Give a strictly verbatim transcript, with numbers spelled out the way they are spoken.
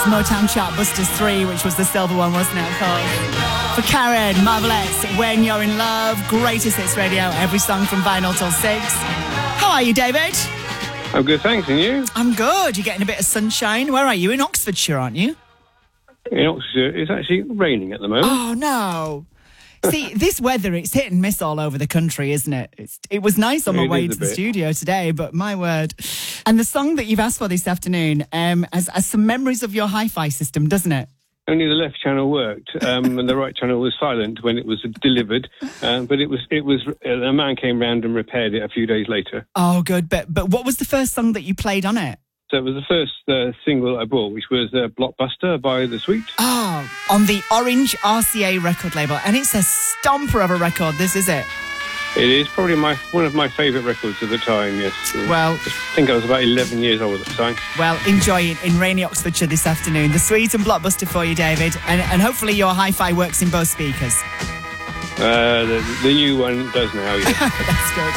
Motown Chartbusters three, which was the silver one, wasn't it, of course? For Karen, Marvelettes, When You're in Love, Greatest Hits Radio, every song from vinyl till six. How are you, David? I'm good, thanks, and you? I'm good. You're getting a bit of sunshine. Where are you? In Oxfordshire, aren't you? In Oxfordshire, it's actually raining at the moment. Oh, no. See, this weather, it's hit and miss all over the country, isn't it? It's, it was nice on my It way is to a the bit. studio today, but my word. And the song that you've asked for this afternoon um, has, has some memories of your hi-fi system, doesn't it? Only the left channel worked, um, and the right channel was silent when it was delivered. Um, but it was, it was. Uh, a man came round and repaired it a few days later. Oh, good. But but what was the first song that you played on it? So it was the first uh, single I bought, which was uh, Blockbuster by The Sweet. Oh, on the Orange R C A record label. And it's a stomper of a record, this, is it? It is probably my one of my favourite records of the time, yes. Well, I think I was about eleven years old at the time. Well, enjoy it in rainy Oxfordshire this afternoon. The Sweet and Blockbuster for you, David. And, and hopefully your hi-fi works in both speakers. Uh, the, the new one does now, yes. That's good.